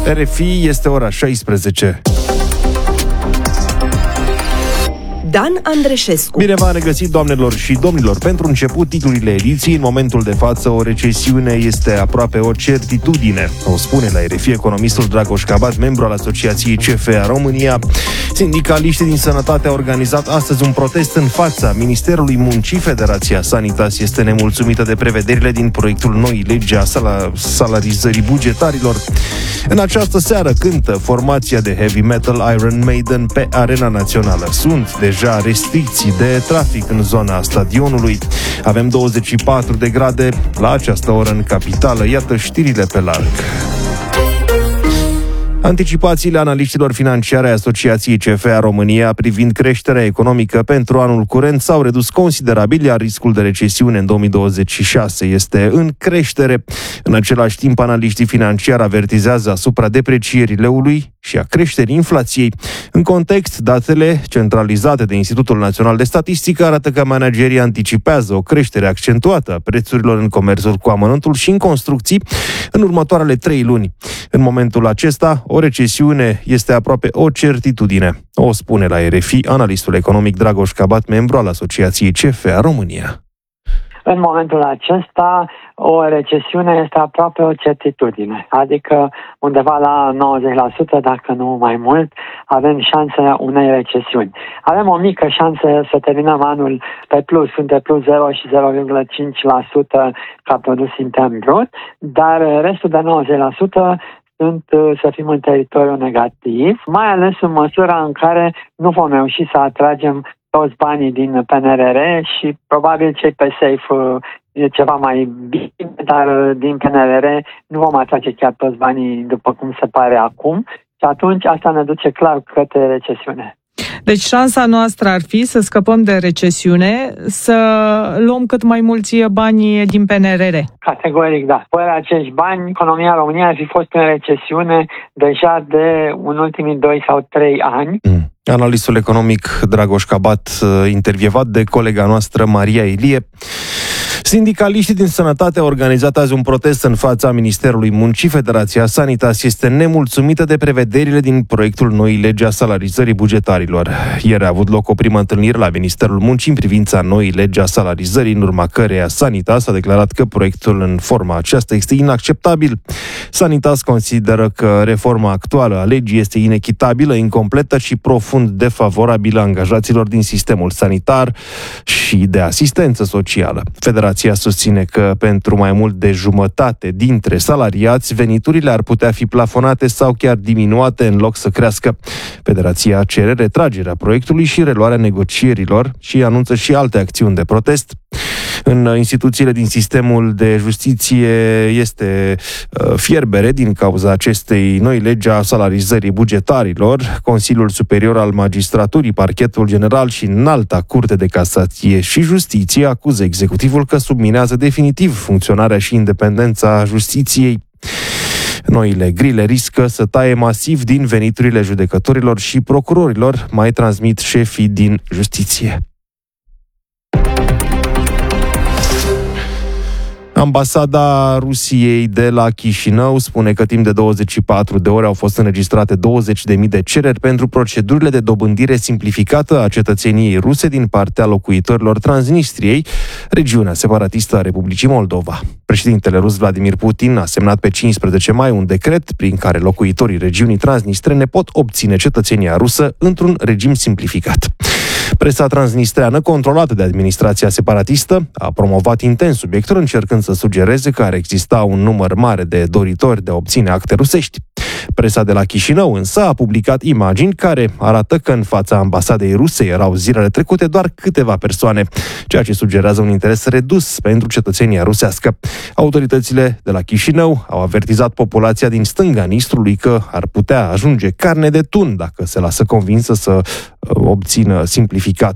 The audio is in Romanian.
RFI, este ora 16. Dan Andreșescu. Bine v-am regăsit, doamnelor și domnilor. Pentru început, titlurile ediției. În momentul de față, o recesiune este aproape o certitudine. O spune la RFI economistul Dragoș Cabat, membru al Asociației CFA România. Sindicaliștii din Sănătate au organizat astăzi un protest în fața Ministerului Muncii. Federația Sanitas este nemulțumită de prevederile din proiectul noii legi a salarizării bugetarilor. În această seară cântă formația de heavy metal Iron Maiden pe Arena Națională. Sunt deja restricții de trafic în zona stadionului. Avem 24 de grade la această oră în capitală. Iată știrile pe larg. Anticipațiile analiștilor financiare ai Asociației CFA România privind creșterea economică pentru anul curent s-au redus considerabil, iar riscul de recesiune în 2026 este în creștere. În același timp, analiștii financiari avertizează asupra deprecierii leului și a creșterii inflației. În context, datele centralizate de Institutul Național de Statistică arată că managerii anticipează o creștere accentuată a prețurilor în comerțul cu amănuntul și în construcții în următoarele 3 luni. În momentul acesta, o recesiune este aproape o certitudine. O spune la RFI analistul economic Dragoș Cabat, membru al Asociației CFA România. În momentul acesta, o recesiune este aproape o certitudine, adică undeva la 90%, dacă nu mai mult, avem șansa unei recesiuni. Avem o mică șansă să terminăm anul pe plus, între plus 0 și 0,5% ca produs intern brut, dar restul de 90% sunt, să fim în teritoriu negativ, mai ales în măsura în care nu vom reuși să atragem toți banii din PNRR și probabil cei pe SAFE e ceva mai bine, dar din PNRR nu vom atrage chiar toți banii după cum se pare acum și atunci asta ne duce clar către recesiune. Deci șansa noastră ar fi să scăpăm de recesiune, să luăm cât mai mulți bani din PNRR. Categoric, da. Fără acești bani, economia României ar fi fost în recesiune deja de în ultimii 2 sau 3 ani. Analistul economic Dragoș Cabat, intervievat de colega noastră Maria Ilie. Sindicaliștii din Sănătate au organizat azi un protest în fața Ministerului Muncii. Federația Sanitas este nemulțumită de prevederile din proiectul noii legi a salarizării bugetarilor. Ieri a avut loc o primă întâlnire la Ministerul Muncii în privința noii legi a salarizării, în urma căreia Sanitas a declarat că proiectul în forma aceasta este inacceptabil. Sanitas consideră că reforma actuală a legii este inechitabilă, incompletă și profund defavorabilă angajaților din sistemul sanitar și de asistență socială. Federația susține că pentru mai mult de jumătate dintre salariați, veniturile ar putea fi plafonate sau chiar diminuate în loc să crească. Federația cere retragerea proiectului și reluarea negocierilor și anunță și alte acțiuni de protest. În instituțiile din sistemul de justiție este fierbere din cauza acestei noi legi a salarizării bugetarilor. Consiliul Superior al Magistraturii, Parchetul General și Înalta Curte de Casație și Justiție acuză executivul că subminează definitiv funcționarea și independența justiției. Noile grile riscă să taie masiv din veniturile judecătorilor și procurorilor, mai transmit șefii din justiție. Ambasada Rusiei de la Chișinău spune că timp de 24 de ore au fost înregistrate 20.000 de cereri pentru procedurile de dobândire simplificată a cetățeniei ruse din partea locuitorilor Transnistriei, regiunea separatistă a Republicii Moldova. Președintele rus Vladimir Putin a semnat pe 15 mai un decret prin care locuitorii regiunii transnistrene pot obține cetățenia rusă într-un regim simplificat. Presa transnistreană, controlată de administrația separatistă, a promovat intens subiectul, încercând să sugereze că ar exista un număr mare de doritori de a obține acte rusești. Presa de la Chișinău însă a publicat imagini care arată că în fața ambasadei ruse erau zilele trecute doar câteva persoane, ceea ce sugerează un interes redus pentru cetățenia rusească. Autoritățile de la Chișinău au avertizat populația din stânga Nistrului că ar putea ajunge carne de tun dacă se lasă convinsă să obțină simplificat